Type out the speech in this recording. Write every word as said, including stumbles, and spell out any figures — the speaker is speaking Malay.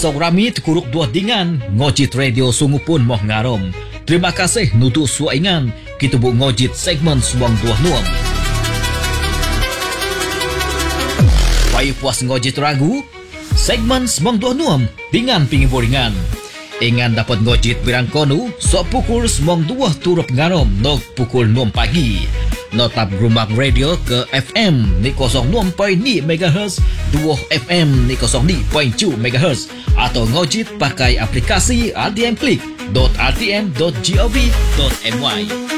Pasok rami kuruk dua dingan ngojit radio sungu pun moh ngarom. Terima kasih nutu suaingan kita bu ngojit segmen suang dua nuam. Payu puas ngojit ragu segmen suang dua nuam dengan pingiboringan. Ingan dapat ngojit birang konu so pukul suang dua turup ngarom nok pukul enam pagi. Notap Grumak Radio ke F M ni kosong enam koma lima megahertz, dua F M ni kosong lima koma tujuh megahertz atau ngojit pakai aplikasi R T M Click dot r t m dot gov dot my.